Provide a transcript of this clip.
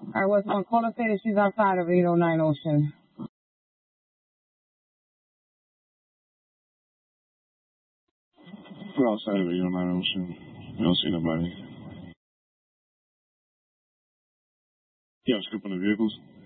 I was on caller say that she's outside of 809 Ocean. We're outside of 809 Ocean. We don't see nobody. You have a scoop on the vehicles?